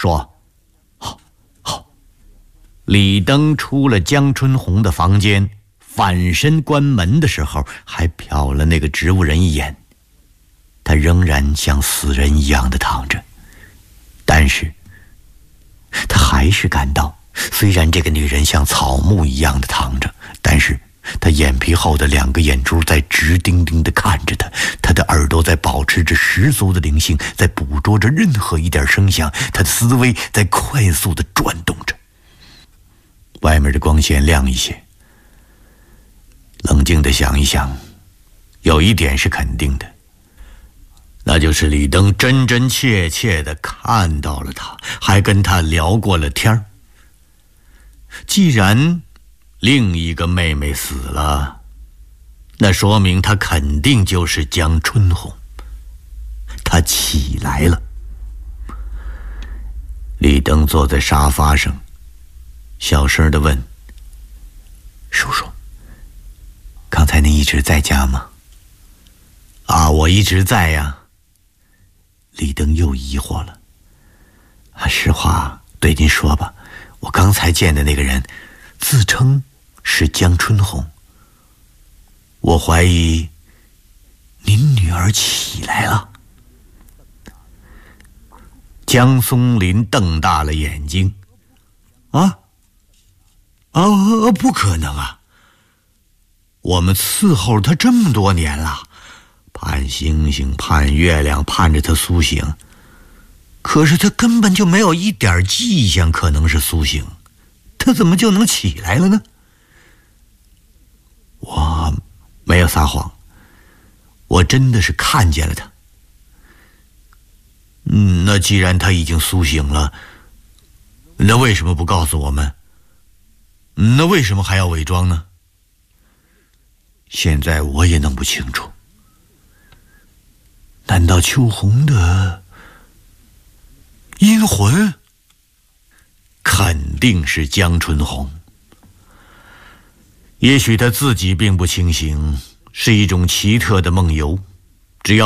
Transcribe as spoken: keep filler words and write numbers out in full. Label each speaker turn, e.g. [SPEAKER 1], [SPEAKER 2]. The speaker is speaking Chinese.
[SPEAKER 1] 说：“好，好。”李登出了江春红的房间，反身关门的时候，还瞟了那个植物人一眼。他仍然像死人一样的躺着，但是他还是感到，虽然这个女人像草木一样的躺着，但是她眼皮后的两个眼珠在直盯盯地看着他，他的耳朵在保持着十足的灵性，在捕捉着任何一点声响，他的思维在快速地转动着。外面的光线亮一些，冷静地想一想，有一点是肯定的，那就是李登真真切切地看到了他，还跟他聊过了天儿。既然另一个妹妹死了，那说明她肯定就是江春红。她起来了。李登坐在沙发上，小声地问：“叔叔，刚才您一直在家吗？”“啊，我一直在呀。”李登又疑惑了。“啊，实话对您说吧，我刚才见的那个人自称是江春红，我怀疑您女儿起来了。”江松林瞪大了眼睛：“啊啊，不可能啊！我们伺候了她这么多年了，盼星星盼月亮，盼着她苏醒，可是她根本就没有一点迹象可能是苏醒，她怎么就能起来了呢？”“我没有撒谎，我真的是看见了她。”“嗯，那既然她已经苏醒了，那为什么不告诉我们？那为什么还要伪装呢？现在我也弄不清楚。难道秋红的阴魂？肯定是江春红。也许他自己并不清醒，是一种奇特的梦游。